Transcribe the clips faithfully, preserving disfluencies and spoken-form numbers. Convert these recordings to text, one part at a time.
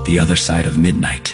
The Other Side of Midnight.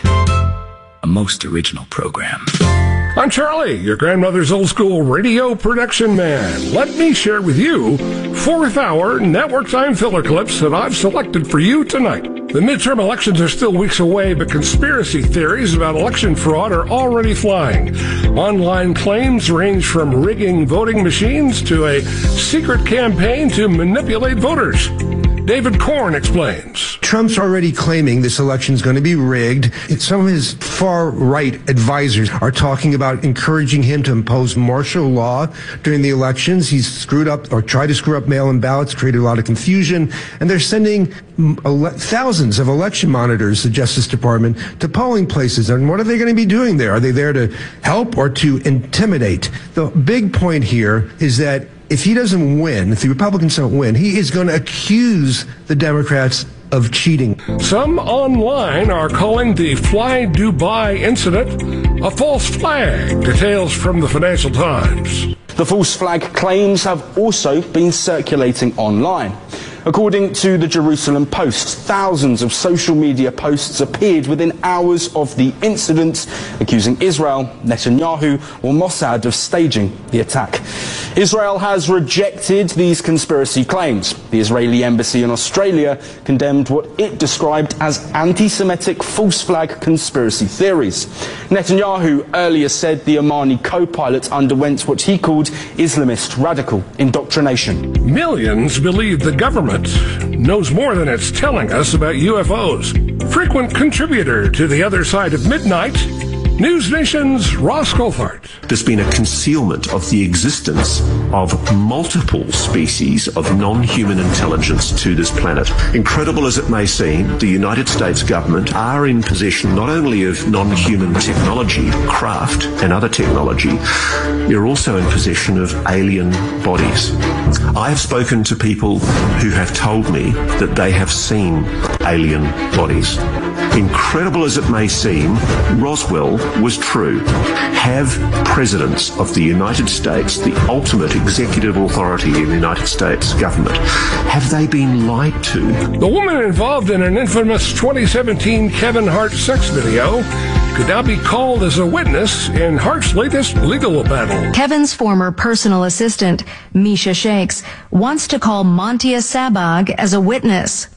A most original program. I'm Charlie, your grandmother's old school radio production man. Let me share with you fourth hour network time filler clips that I've selected for you tonight. The midterm elections are still weeks away, but conspiracy theories about election fraud are already flying. Online claims range from rigging voting machines to a secret campaign to manipulate voters. David Korn explains. Trump's already claiming this election is going to be rigged. Some of his far-right advisors are talking about encouraging him to impose martial law during the elections. He's screwed up or tried to screw up mail-in ballots, created a lot of confusion, and they're sending ele- thousands of election monitors, the Justice Department, to polling places. And what are they going to be doing there? Are they there to help or to intimidate? The big point here is that if he doesn't win, if the Republicans don't win, he is going to accuse the Democrats of cheating. Some online are calling the Fly Dubai incident a false flag. Details from the Financial Times. The false flag claims have also been circulating online. According to the Jerusalem Post, thousands of social media posts appeared within hours of the incident, accusing Israel, Netanyahu, or Mossad of staging the attack. Israel has rejected these conspiracy claims. The Israeli embassy in Australia condemned what it described as anti-Semitic false flag conspiracy theories. Netanyahu earlier said the Omani co-pilot underwent what he called Islamist radical indoctrination. Millions believe the government knows more than it's telling us about U F Os. Frequent contributor to The Other Side of Midnight, News Nation's Ross Coulthart. There's been a concealment of the existence of multiple species of non-human intelligence to this planet. Incredible as it may seem, the United States government are in possession not only of non-human technology, craft and other technology, you're also in possession of alien bodies. I have spoken to people who have told me that they have seen alien bodies. Incredible as it may seem, Roswell was true. Have presidents of the United States, the ultimate executive authority in the United States government, have they been lied to? The woman involved in an infamous twenty seventeen Kevin Hart sex video could now be called as a witness in Hart's latest legal battle. Kevin's former personal assistant, Misha Shakes, wants to call Mantia Sabag as a witness.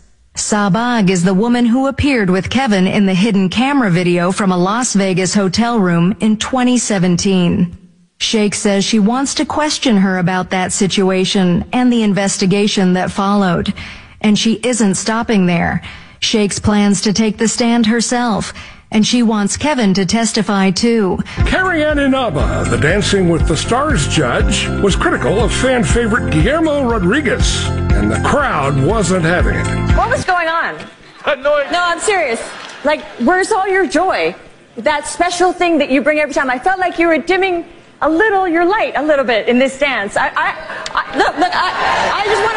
Sabag is the woman who appeared with Kevin in the hidden camera video from a Las Vegas hotel room in twenty seventeen. Shakes says she wants to question her about that situation and the investigation that followed. And she isn't stopping there. Shakes plans to take the stand herself, and she wants Kevin to testify too. Carrie Ann Inaba, the Dancing with the Stars judge, was critical of fan favorite Guillermo Rodriguez, and the crowd wasn't having it. What was going on? No, I'm serious. Like, where's all your joy? That special thing that you bring every time. I felt like you were dimming a little your light a little bit in this dance. I, I, I look, look, I, I just want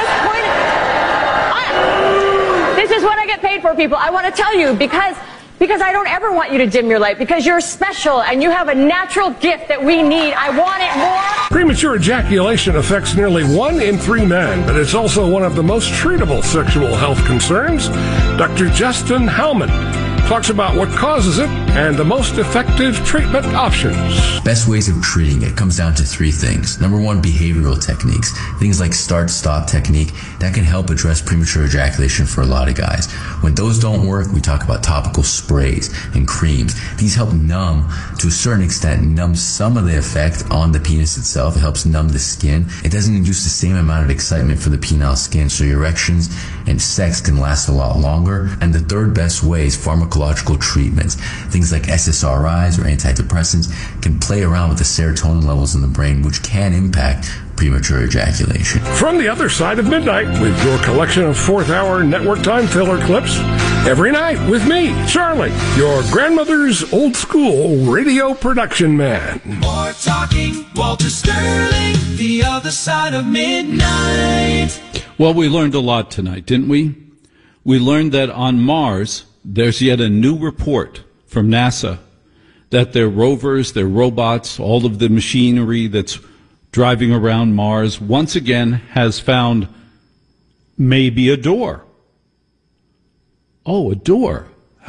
to point. I, this is what I get paid for, people. I want to tell you because. Because I don't ever want you to dim your light, because you're special and you have a natural gift that we need. I want it more. Premature ejaculation affects nearly one in three men, but it's also one of the most treatable sexual health concerns. Doctor Justin Howman talks about what causes it and the most effective treatment options. Best ways of treating it comes down to three things. Number one, behavioral techniques. Things like start-stop technique that can help address premature ejaculation for a lot of guys. When those don't work, we talk about topical sprays and creams. These help numb, to a certain extent, numb some of the effect on the penis itself. It helps numb the skin. It doesn't induce the same amount of excitement for the penile skin, so your erections and sex can last a lot longer. And the third best way is pharmacological treatments. Things like S S R Is or antidepressants can play around with the serotonin levels in the brain, which can impact premature ejaculation. From The Other Side of Midnight, with your collection of fourth hour network time filler clips, every night with me, Charlie, your grandmother's old school radio production man. More talking, Walter Sterling, The Other Side of Midnight. Well, we learned a lot tonight, didn't we? We learned that on Mars, there's yet a new report from NASA that their rovers, their robots, all of the machinery that's driving around Mars, once again has found maybe a door. Oh, a door.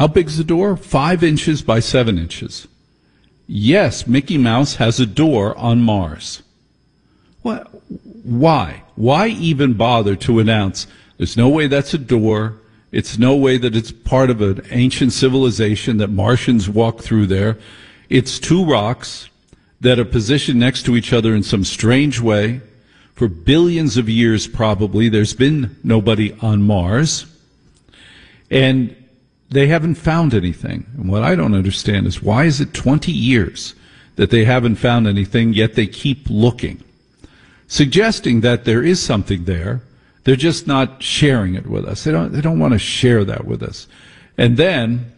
How big's the door? Five inches by seven inches. Yes, Mickey Mouse has a door on Mars. What? Why? Why even bother to announce there's no way that's a door? It's no way that it's part of an ancient civilization that Martians walk through there. It's two rocks that are positioned next to each other in some strange way. For billions of years, probably, there's been nobody on Mars. And they haven't found anything. And what I don't understand is why is it twenty years that they haven't found anything, yet they keep looking, suggesting that there is something there. They're just not sharing it with us. They don't, they don't want to share that with us. And then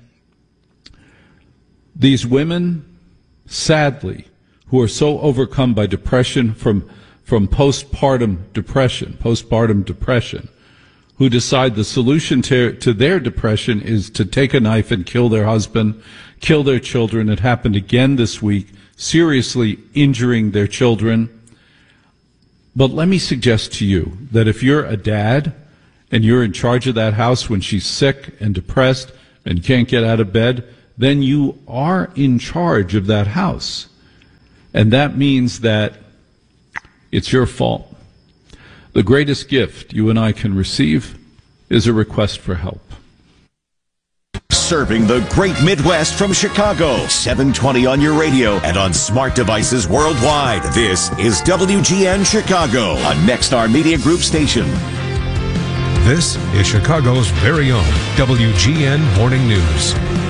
these women, sadly, who are so overcome by depression from, from postpartum depression, postpartum depression, who decide the solution to, to their depression is to take a knife and kill their husband, kill their children. It happened again this week, seriously injuring their children. But let me suggest to you that if you're a dad and you're in charge of that house when she's sick and depressed and can't get out of bed, then you are in charge of that house. And that means that it's your fault. The greatest gift you and I can receive is a request for help. Serving the great Midwest from Chicago, seven twenty on your radio and on smart devices worldwide. This is W G N Chicago, a Nexstar Media Group station. This is Chicago's very own W G N Morning News.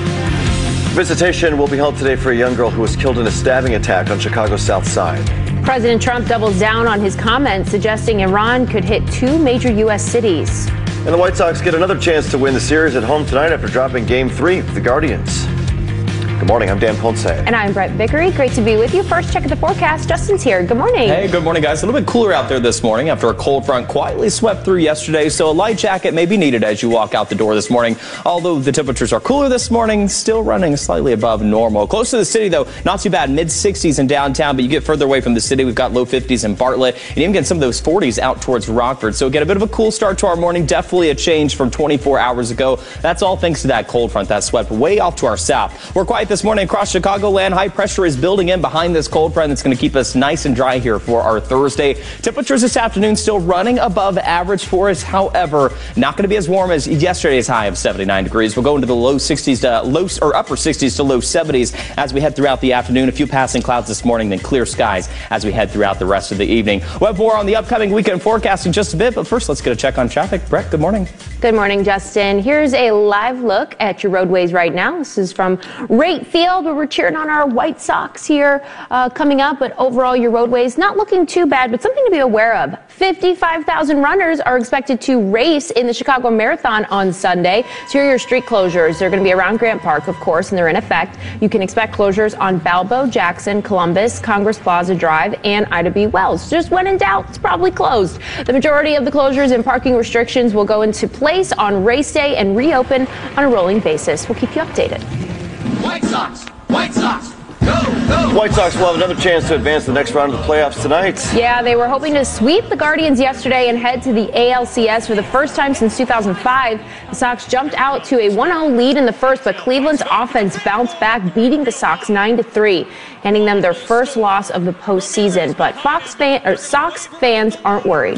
Visitation will be held today for a young girl who was killed in a stabbing attack on Chicago's South Side. President Trump doubles down on his comments, suggesting Iran could hit two major U S cities. And the White Sox get another chance to win the series at home tonight after dropping Game three with the Guardians. Good morning, I'm Dan Ponce. And I'm Brett Vickery. Great to be with you. First check of the forecast. Justin's here. Good morning. Hey, good morning, guys. A little bit cooler out there this morning after a cold front quietly swept through yesterday, so a light jacket may be needed as you walk out the door this morning. Although the temperatures are cooler this morning, still running slightly above normal. Close to the city, though, not too bad. mid sixties in downtown, but you get further away from the city, we've got low fifties in Bartlett, and even get some of those forties out towards Rockford. So get a bit of a cool start to our morning. Definitely a change from twenty-four hours ago. That's all thanks to that cold front that swept way off to our south. We're quiet this morning across Chicagoland. High pressure is building in behind this cold front that's going to keep us nice and dry here for our Thursday. Temperatures this afternoon still running above average for us. However, not going to be as warm as yesterday's high of seventy-nine degrees. We'll go into the low sixties to low or upper sixties to low seventies as we head throughout the afternoon. A few passing clouds this morning, then clear skies as we head throughout the rest of the evening. We'll have more on the upcoming weekend forecast in just a bit. But first, let's get a check on traffic. Brett, good morning. Good morning, Justin. Here's a live look at your roadways right now. This is from Rate Field, where we're cheering on our White Sox here uh, coming up. But overall, your roadways not looking too bad, but something to be aware of. fifty-five thousand runners are expected to race in the Chicago Marathon on Sunday. So here are your street closures. They're going to be around Grant Park, of course, and they're in effect. You can expect closures on Balbo, Jackson, Columbus, Congress Plaza Drive, and Ida B. Wells. Just when in doubt, it's probably closed. The majority of the closures and parking restrictions will go into place on race day and reopen on a rolling basis. We'll keep you updated. White Sox! White Sox! Go, go! White Sox will have another chance to advance to the next round of the playoffs tonight. Yeah, they were hoping to sweep the Guardians yesterday and head to the A L C S for the first time since two thousand five. The Sox jumped out to a one oh lead in the first, but Cleveland's offense bounced back, beating the Sox nine to three, handing them their first loss of the postseason. But Fox fan, or Sox fans aren't worried.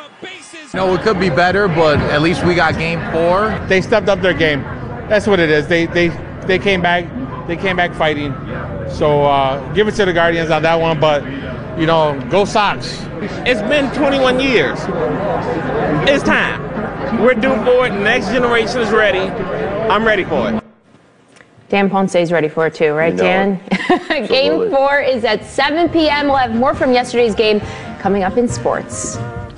No, it could be better, but at least we got game four. They stepped up their game. That's what it is. They they they came back. They came back fighting. So uh, give it to the Guardians on that one. But you know, go Sox. It's been twenty-one years. It's time. We're due for it. Next generation is ready. I'm ready for it. Dan Ponce is ready for it too, right, You know Dan? Game four is at seven p.m. We'll have more from yesterday's game coming up in sports.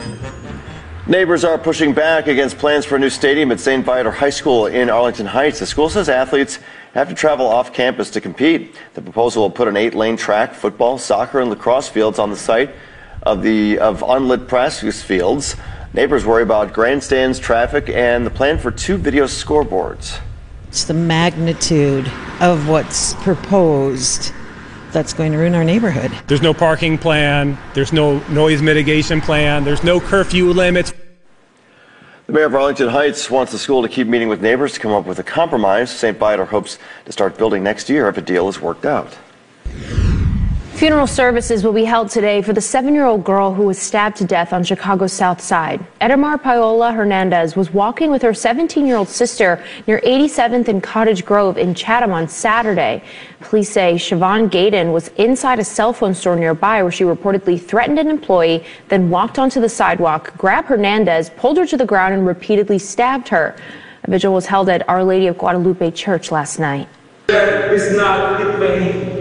Neighbors are pushing back against plans for a new stadium at Saint Viator High School in Arlington Heights. The school says athletes have to travel off campus to compete. The proposal will put an eight-lane track, football, soccer, and lacrosse fields on the site of the of unlit practice fields. Neighbors worry about grandstands, traffic, and the plan for two video scoreboards. It's the magnitude of what's proposed that's going to ruin our neighborhood. There's no parking plan. There's no noise mitigation plan. There's no curfew limits. The mayor of Arlington Heights wants the school to keep meeting with neighbors to come up with a compromise. Saint Viator hopes to start building next year if a deal is worked out. Funeral services will be held today for the seven-year-old girl who was stabbed to death on Chicago's South Side. Edamar Paola Hernandez was walking with her seventeen-year-old sister near eighty-seventh and Cottage Grove in Chatham on Saturday. Police say Siobhan Gaydon was inside a cell phone store nearby where she reportedly threatened an employee, then walked onto the sidewalk, grabbed Hernandez, pulled her to the ground, and repeatedly stabbed her. A vigil was held at Our Lady of Guadalupe Church last night. It's not in vain.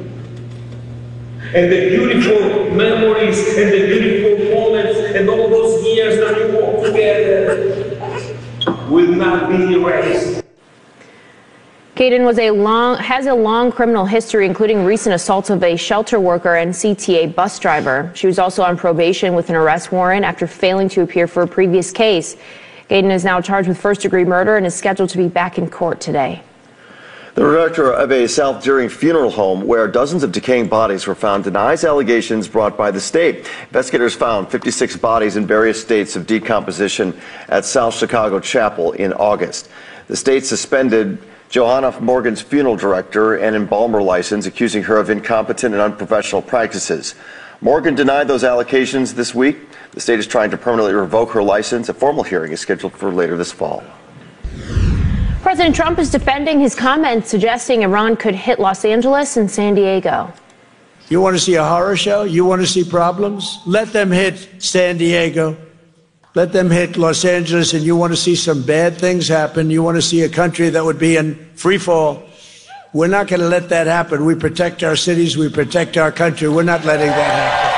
And the beautiful memories and the beautiful moments and all those years that we walked together will not be erased. Gaydon was a long, has a long criminal history, including recent assaults of a shelter worker and C T A bus driver. She was also on probation with an arrest warrant after failing to appear for a previous case. Gaydon is now charged with first-degree murder and is scheduled to be back in court today. The director of a South Deering funeral home where dozens of decaying bodies were found denies allegations brought by the state. Investigators found fifty-six bodies in various states of decomposition at South Chicago Chapel in August. The state suspended Johanna Morgan's funeral director and embalmer license, accusing her of incompetent and unprofessional practices. Morgan denied those allegations this week. The state is trying to permanently revoke her license. A formal hearing is scheduled for later this fall. President Trump is defending his comments suggesting Iran could hit Los Angeles and San Diego. You want to see a horror show? You want to see problems? Let them hit San Diego. Let them hit Los Angeles, and you want to see some bad things happen. You want to see a country that would be in free fall. We're not going to let that happen. We protect our cities. We protect our country. We're not letting that happen.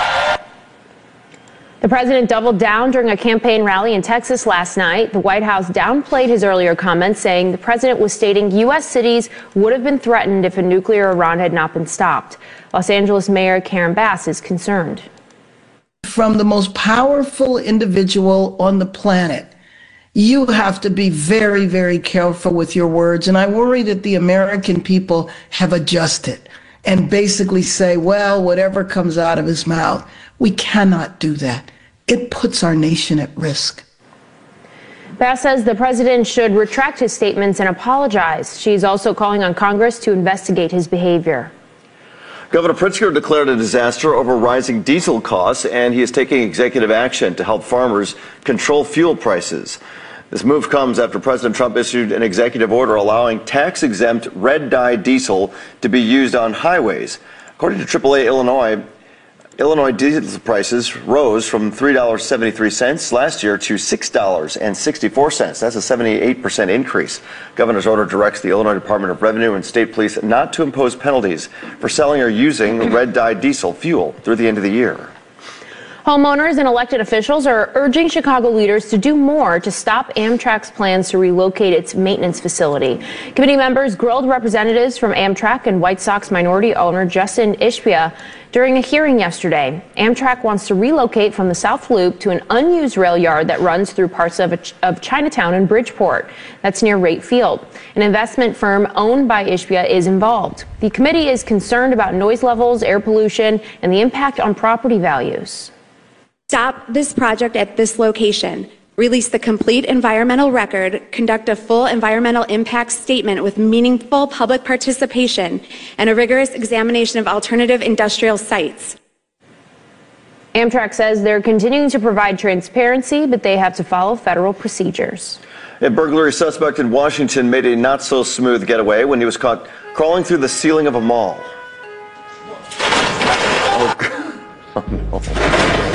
The president doubled down during a campaign rally in Texas last night. The White House downplayed his earlier comments, saying the president was stating U S cities would have been threatened if a nuclear Iran had not been stopped. Los Angeles Mayor Karen Bass is concerned. From the most powerful individual on the planet, you have to be very, very careful with your words. And I worry that the American people have adjusted and basically say, well, whatever comes out of his mouth. We cannot do that. It puts our nation at risk. Bass says the president should retract his statements and apologize. She's also calling on Congress to investigate his behavior. Governor Pritzker declared a disaster over rising diesel costs, and he is taking executive action to help farmers control fuel prices. This move comes after President Trump issued an executive order allowing tax-exempt red-dye diesel to be used on highways. According to triple A Illinois, Illinois diesel prices rose from three dollars and seventy-three cents last year to six dollars and sixty-four cents. That's a seventy-eight percent increase. Governor's order directs the Illinois Department of Revenue and state police not to impose penalties for selling or using red-dye diesel fuel through the end of the year. Homeowners and elected officials are urging Chicago leaders to do more to stop Amtrak's plans to relocate its maintenance facility. Committee members grilled representatives from Amtrak and White Sox minority owner Justin Ishbia during a hearing yesterday. Amtrak wants to relocate from the South Loop to an unused rail yard that runs through parts of, a, of Chinatown and Bridgeport. That's near Rate Field. An investment firm owned by Ishbia is involved. The committee is concerned about noise levels, air pollution, and the impact on property values. Stop this project at this location. Release the complete environmental record, conduct a full environmental impact statement with meaningful public participation, and a rigorous examination of alternative industrial sites. Amtrak says they're continuing to provide transparency, but they have to follow federal procedures. A burglary suspect in Washington made a not-so-smooth getaway when he was caught crawling through the ceiling of a mall. Oh, no.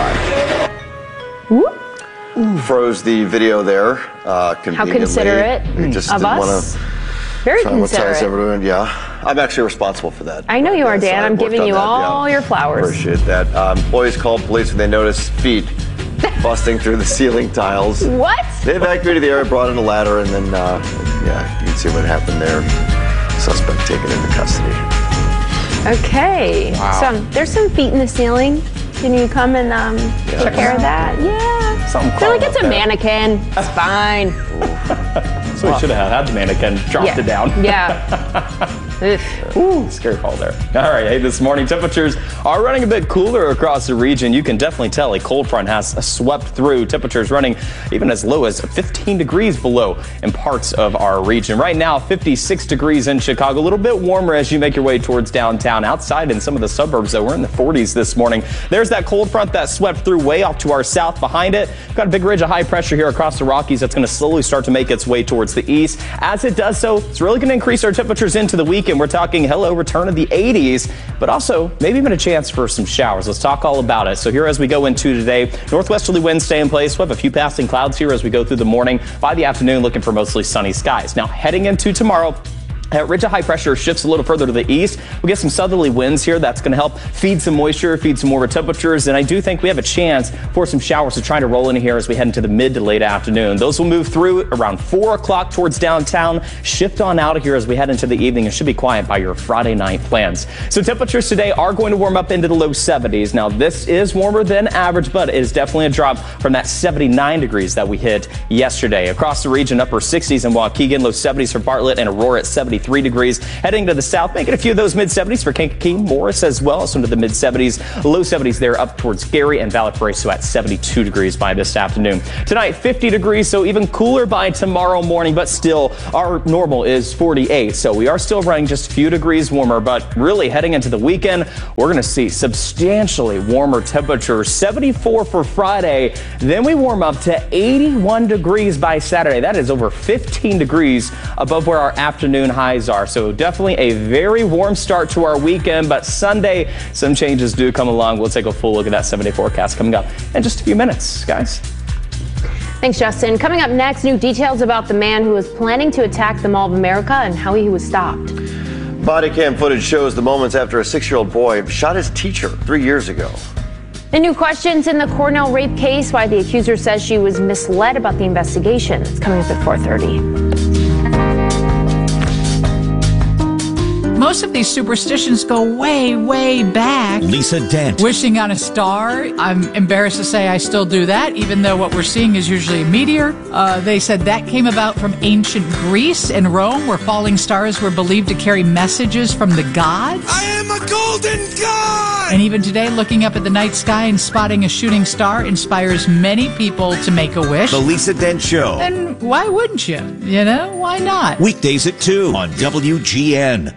Ooh. Froze the video there. Uh, How considerate we just of didn't us. want Very to considerate. traumatize everyone. Yeah, I'm actually responsible for that. I know you are, Yeah, so Dan. I I'm worked giving on you that, all yeah. your flowers. Appreciate that. Um, employees called police when they noticed feet busting through the ceiling tiles. What? They evacuated the area, brought in a ladder, and then uh, yeah, you can see what happened there. Suspect taken into custody. Okay. Wow. So there's some feet in the ceiling. Can you come and um, Yeah. take care of that? Yeah. Something They're like, crawling it's a up there. mannequin. It's fine. So we should have had the mannequin dropped Yeah. it down. Yeah. Ooh, scary fall there. All right, hey, this morning temperatures are running a bit cooler across the region. You can definitely tell a cold front has swept through. Temperatures running even as low as fifteen degrees below in parts of our region. Right now, fifty-six degrees in Chicago. A little bit warmer as you make your way towards downtown. Outside in some of the suburbs, though, we're in the forties this morning. There's that cold front that swept through way off to our south. Behind it, we've got a big ridge of high pressure here across the Rockies that's going to slowly start to make its way towards the east. As it does so, it's really going to increase our temperatures into the weekend. We're talking, hello, return of the eighties, but also maybe even a chance for some showers. Let's talk all about it. So here as we go into today, northwesterly winds stay in place. We'll have a few passing clouds here as we go through the morning. By the afternoon, looking for mostly sunny skies. Now, heading into tomorrow, that ridge of high pressure shifts a little further to the east. We get some southerly winds here. That's going to help feed some moisture, feed some warmer temperatures. And I do think we have a chance for some showers to try to roll in here as we head into the mid to late afternoon. Those will move through around four o'clock towards downtown, shift on out of here as we head into the evening, and should be quiet by your Friday night plans. So temperatures today are going to warm up into the low seventies. Now, this is warmer than average, but it is definitely a drop from that seventy-nine degrees that we hit yesterday. Across the region, upper sixties in Waukegan, low seventies for Bartlett, and Aurora at seventy-three degrees. Heading to the south, making a few of those mid seventies for Kankakee, Morris as well, so into the mid seventies, low seventies there up towards Gary and Valparaiso at seventy-two degrees by this afternoon. Tonight, fifty degrees, so even cooler by tomorrow morning, but still our normal is forty-eight, so we are still running just a few degrees warmer. But really heading into the weekend, we're going to see substantially warmer temperatures. seventy-four for Friday, then we warm up to eighty-one degrees by Saturday. That is over fifteen degrees above where our afternoon highs are. So definitely a very warm start to our weekend, but Sunday, some changes do come along. We'll take a full look at that seven-day forecast coming up in just a few minutes, guys. Thanks, Justin. Coming up next, new details about the man who was planning to attack the Mall of America and how he was stopped. Body cam footage shows the moments after a six-year-old boy shot his teacher three years ago. And new questions in the Cornell rape case, why the accuser says she was misled about the investigation. It's coming up at four thirty. Most of these superstitions go way, way back. Lisa Dent. Wishing on a star. I'm embarrassed to say I still do that, even though what we're seeing is usually a meteor. Uh, they said that came about from ancient Greece and Rome, where falling stars were believed to carry messages from the gods. I am a golden god! And even today, looking up at the night sky and spotting a shooting star inspires many people to make a wish. The Lisa Dent Show. And why wouldn't you? You know, why not? Weekdays at two on W G N.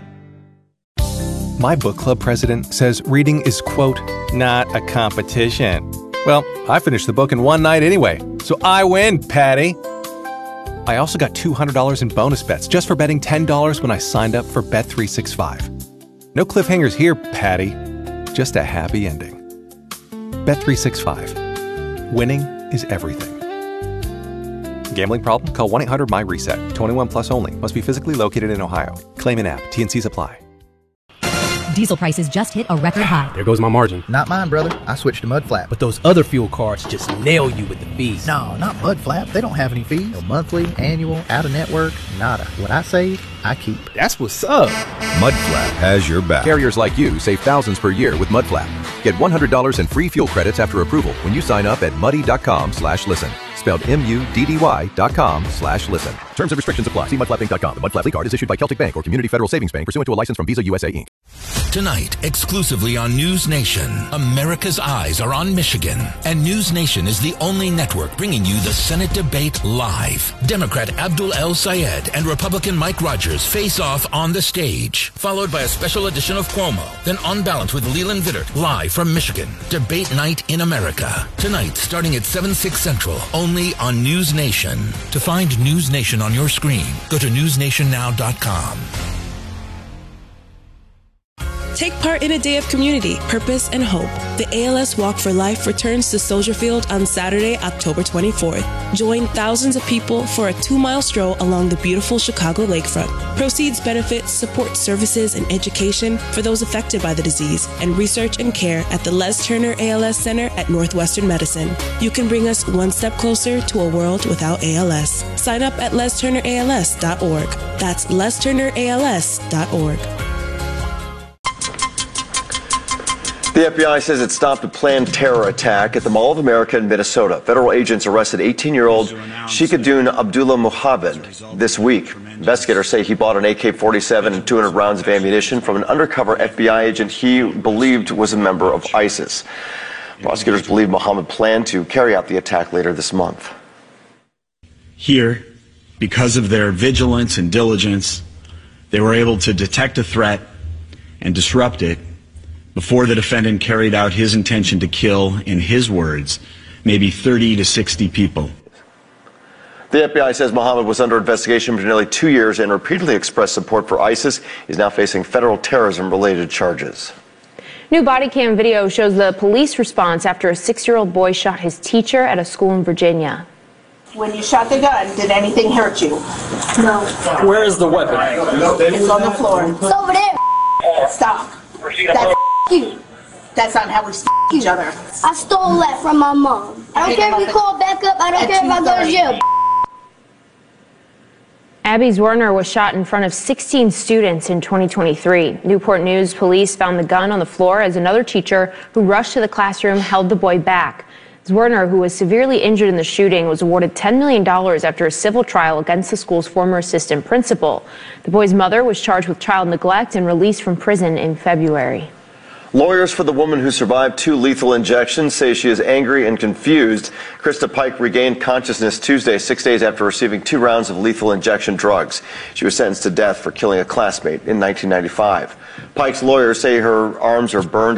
My book club president says reading is, quote, not a competition. Well, I finished the book in one night anyway, so I win, Patty. I also got two hundred dollars in bonus bets just for betting ten dollars when I signed up for Bet three sixty-five. No cliffhangers here, Patty. Just a happy ending. Bet three sixty-five. Winning is everything. Gambling problem? Call one eight hundred M Y reset. twenty-one plus only. Must be physically located in Ohio. Claim in app. T N Cs apply. Diesel prices just hit a record high. There goes my margin. Not mine, brother. I switched to Mudflap. But those other fuel cards just nail you with the fees. No, not Mudflap. They don't have any fees. No monthly, annual, out-of-network, nada. What I save, I keep. That's what's up. Mudflap has your back. Carriers like you save thousands per year with Mudflap. Get one hundred dollars in free fuel credits after approval when you sign up at muddy.com slash listen. Spelled M-U-D-D-Y dot com slash listen. Terms and restrictions apply. See mudflap inc dot com. The Mudflap card is issued by Celtic Bank or Community Federal Savings Bank pursuant to a license from Visa U S A Incorporated. Tonight, exclusively on News Nation, America's eyes are on Michigan, and News Nation is the only network bringing you the Senate debate live. Democrat Abdul El-Sayed and Republican Mike Rogers face off on the stage, followed by a special edition of Cuomo, then On Balance with Leland Vittert, live from Michigan. Debate night in America. Tonight, starting at seven, six Central, only on News Nation. To find News Nation on your screen, go to news nation now dot com. Take part in a day of community, purpose, and hope. The A L S Walk for Life returns to Soldier Field on Saturday, October twenty-fourth. Join thousands of people for a two-mile stroll along the beautiful Chicago lakefront. Proceeds benefit support services and education for those affected by the disease and research and care at the Les Turner A L S Center at Northwestern Medicine. You can bring us one step closer to a world without A L S. Sign up at les turner A L S dot org. That's les turner A L S dot org. The F B I says it stopped a planned terror attack at the Mall of America in Minnesota. Federal agents arrested eighteen-year-old Shikadun Abdullah Muhammad this week. Investigators say he bought an A K forty-seven and two hundred rounds of ammunition from an undercover F B I agent he believed was a member of ISIS. Prosecutors believe Muhammad planned to carry out the attack later this month. Here, because of their vigilance and diligence, they were able to detect a threat and disrupt it before the defendant carried out his intention to kill, in his words, maybe thirty to sixty people. The F B I says Muhammad was under investigation for nearly two years and repeatedly expressed support for ISIS. He's now facing federal terrorism-related charges. New body cam video shows the police response after a six-year-old boy shot his teacher at a school in Virginia. When you shot the gun, did anything hurt you? No. Where is the weapon? It's on the floor. It's over there. Stop. That's you. That's not how we s*** each other. I stole that from my mom. I don't care if you call back up. I don't care if I go to jail. Abby Zwerner was shot in front of sixteen students in twenty twenty-three. Newport News police found the gun on the floor as another teacher who rushed to the classroom held the boy back. Zwerner, who was severely injured in the shooting, was awarded ten million dollars after a civil trial against the school's former assistant principal. The boy's mother was charged with child neglect and released from prison in February. Lawyers for the woman who survived two lethal injections say she is angry and confused. Krista Pike regained consciousness Tuesday, six days after receiving two rounds of lethal injection drugs. She was sentenced to death for killing a classmate in nineteen ninety-five. Pike's lawyers say her arms are burned